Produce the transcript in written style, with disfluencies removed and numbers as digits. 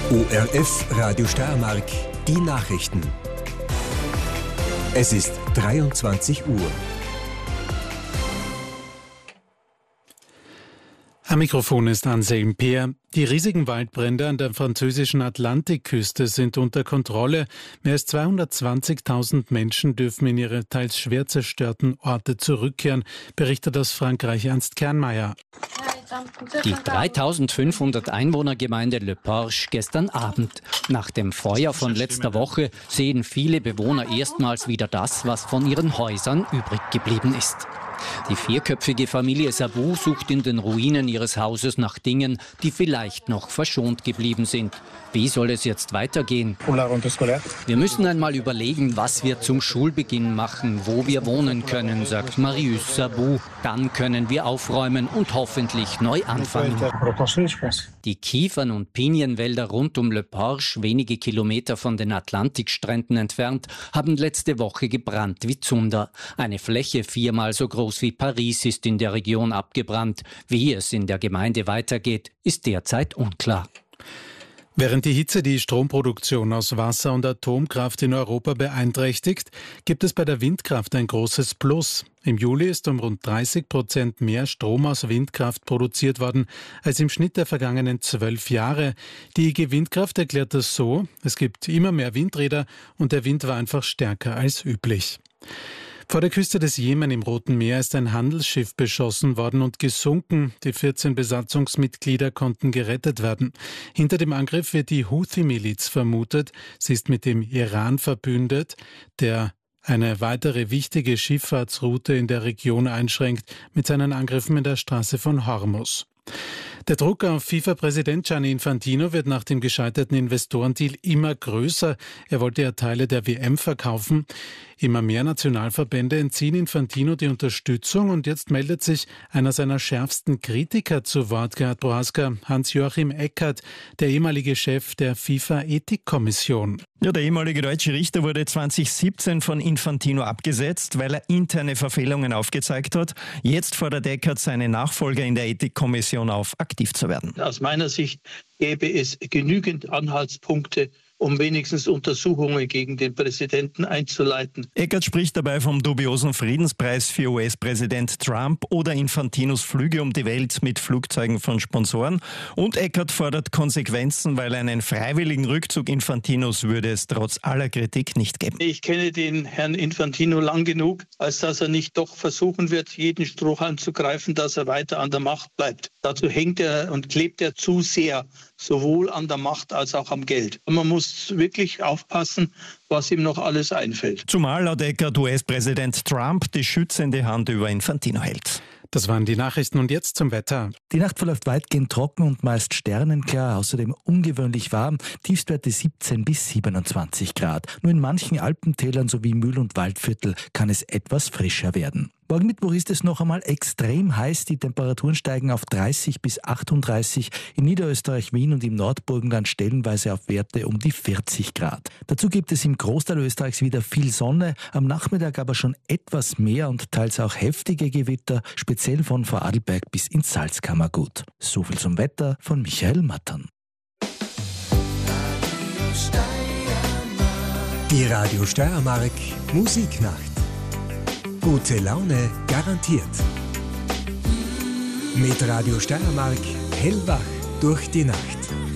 ORF Radio Steiermark, die Nachrichten. Es ist 23 Uhr. Am Mikrofon ist Anselm Peer. Die riesigen Waldbrände an der französischen Atlantikküste sind unter Kontrolle. Mehr als 220.000 Menschen dürfen in ihre teils schwer zerstörten Orte zurückkehren, berichtet aus Frankreich Ernst Kernmeier. Die 3500 Einwohnergemeinde Le Porche gestern Abend. Nach dem Feuer von letzter Woche sehen viele Bewohner erstmals wieder das, was von ihren Häusern übrig geblieben ist. Die vierköpfige Familie Sabou sucht in den Ruinen ihres Hauses nach Dingen, die vielleicht noch verschont geblieben sind. Wie soll es jetzt weitergehen? Wir müssen einmal überlegen, was wir zum Schulbeginn machen, wo wir wohnen können, sagt Marius Sabou. Dann können wir aufräumen und hoffentlich neu anfangen. Die Kiefern- und Pinienwälder rund um Le Porche, wenige Kilometer von den Atlantikstränden entfernt, haben letzte Woche gebrannt wie Zunder. Eine Fläche 4-mal so groß wie Paris ist in der Region abgebrannt. Wie es in der Gemeinde weitergeht, ist derzeit unklar. Während die Hitze die Stromproduktion aus Wasser- und Atomkraft in Europa beeinträchtigt, gibt es bei der Windkraft ein großes Plus. Im Juli ist um rund 30% mehr Strom aus Windkraft produziert worden als im Schnitt der vergangenen 12 Jahre. Die IG Windkraft erklärt das so: Es gibt immer mehr Windräder und der Wind war einfach stärker als üblich. Vor der Küste des Jemen im Roten Meer ist ein Handelsschiff beschossen worden und gesunken. Die 14 Besatzungsmitglieder konnten gerettet werden. Hinter dem Angriff wird die Houthi-Miliz vermutet. Sie ist mit dem Iran verbündet, der eine weitere wichtige Schifffahrtsroute in der Region einschränkt mit seinen Angriffen in der Straße von Hormuz. Der Druck auf FIFA-Präsident Gianni Infantino wird nach dem gescheiterten Investorendeal immer größer. Er wollte ja Teile der WM verkaufen. Immer mehr Nationalverbände entziehen Infantino die Unterstützung und jetzt meldet sich einer seiner schärfsten Kritiker zu Wort, Gerhard Prohaska, Hans-Joachim Eckert, der ehemalige Chef der FIFA-Ethikkommission. Ja, der ehemalige deutsche Richter wurde 2017 von Infantino abgesetzt, weil er interne Verfehlungen aufgezeigt hat. Jetzt fordert Eckert seine Nachfolger in der Ethikkommission auf, aktiv zu werden. Aus meiner Sicht gäbe es genügend Anhaltspunkte, um wenigstens Untersuchungen gegen den Präsidenten einzuleiten. Eckert spricht dabei vom dubiosen Friedenspreis für US-Präsident Trump oder Infantinos Flüge um die Welt mit Flugzeugen von Sponsoren. Und Eckert fordert Konsequenzen, weil einen freiwilligen Rückzug Infantinos würde es trotz aller Kritik nicht geben. Ich kenne den Herrn Infantino lang genug, als dass er nicht doch versuchen wird, jeden Strohhalm zu greifen, dass er weiter an der Macht bleibt. Dazu hängt er und klebt er zu sehr, sowohl an der Macht als auch am Geld. Und man muss wirklich aufpassen, was ihm noch alles einfällt. Zumal laut Eckert US-Präsident Trump die schützende Hand über Infantino hält. Das waren die Nachrichten und jetzt zum Wetter. Die Nacht verläuft weitgehend trocken und meist sternenklar, außerdem ungewöhnlich warm, Tiefstwerte 17 bis 27 Grad. Nur in manchen Alpentälern sowie Mühl- und Waldviertel kann es etwas frischer werden. Morgen Mittwoch ist es noch einmal extrem heiß. Die Temperaturen steigen auf 30 bis 38, in Niederösterreich, Wien und im Nordburgenland stellenweise auf Werte um die 40 Grad. Dazu gibt es im Großteil Österreichs wieder viel Sonne, am Nachmittag aber schon etwas mehr und teils auch heftige Gewitter, speziell von Vorarlberg bis ins Salzkammergut. So viel zum Wetter von Michael Mattern. Die Radio Steiermark Musiknacht. Gute Laune garantiert. Mit Radio Steiermark hellwach durch die Nacht.